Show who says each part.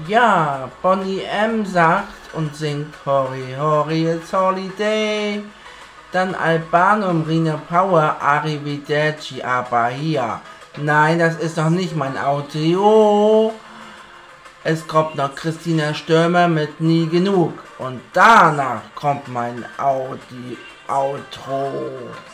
Speaker 1: Ja, Bonnie M. sagt und singt Hori Hori, it's Holiday. Dann Albanum, Rina Power, Arrivederci, Bahia. Nein, das ist noch nicht mein Audio. Es kommt noch Christina Stürmer mit Nie genug. Und danach kommt mein Outro.